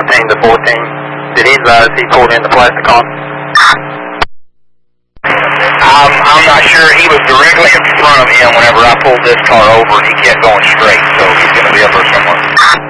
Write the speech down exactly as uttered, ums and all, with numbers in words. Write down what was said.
thirteen to fourteen. Did he advise he pulled in the plastic on? I'm, I'm not sure. He was directly in front of him whenever I pulled this car over, and he kept going straight, so he's going to be up there somewhere.